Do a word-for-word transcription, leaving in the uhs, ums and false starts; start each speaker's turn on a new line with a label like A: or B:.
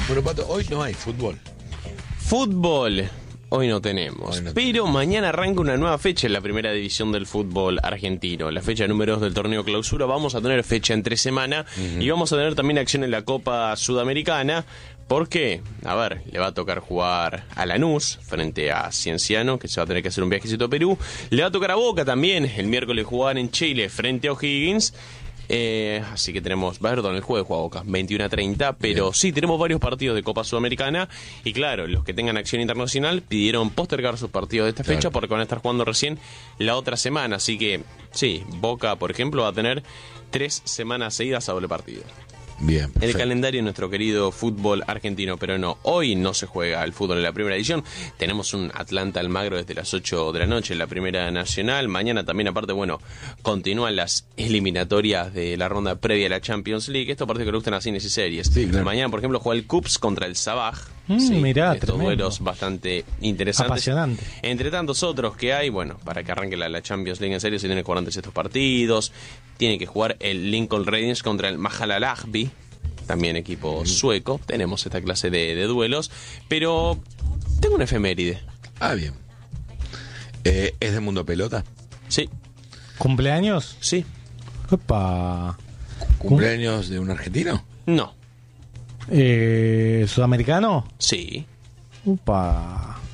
A: Bueno, Pato, hoy no hay fútbol.
B: Fútbol. Hoy no tenemos,
A: Hoy no
B: pero
A: tenemos.
B: mañana arranca una nueva fecha en la primera división del fútbol argentino, la fecha número dos del torneo clausura. Vamos a tener fecha entre semana uh-huh. y vamos a tener también acción en la Copa Sudamericana, porque, a ver, le va a tocar jugar a Lanús frente a Cienciano, que se va a tener que hacer un viajecito a Perú. Le va a tocar a Boca también, el miércoles jugar en Chile frente a O'Higgins. Eh, así que tenemos, perdón, el jueves juega Boca, veintiuno a treinta, pero Bien. sí, tenemos varios partidos de Copa Sudamericana y claro, los que tengan acción internacional pidieron postergar sus partidos de esta fecha claro. porque van a estar jugando recién la otra semana, así que sí, Boca, por ejemplo, va a tener tres semanas seguidas a doble partido.
A: Bien,
B: el calendario de nuestro querido fútbol argentino, pero no, hoy no se juega el fútbol en la primera edición. Tenemos un Atlanta Almagro desde las ocho de la noche en la primera nacional. Mañana también, aparte, bueno, continúan las eliminatorias de la ronda previa a la Champions League. Esto aparte que le gustan a cines y series.
A: Sí, claro.
B: Mañana, por ejemplo, juega el Cups contra el Sabaj.
C: Mm,
B: sí,
C: mirá,
B: estos
C: tremendo.
B: duelos bastante interesantes.
C: Apasionante.
B: Entre tantos otros que hay, bueno, para que arranque la, la Champions League en serio, se tiene que jugar antes estos partidos. Tiene que jugar el Lincoln Rangers contra el Mahalalahbi, también equipo sueco. Tenemos esta clase de, de duelos, pero tengo una efeméride.
A: Ah, bien. Eh, ¿Es de Mundo Pelota?
B: Sí.
C: ¿Cumpleaños?
B: Sí.
C: Opa.
A: ¿Cumpleaños de un argentino?
B: No.
C: Eh, ¿Sudamericano?
B: Sí.
C: Opa.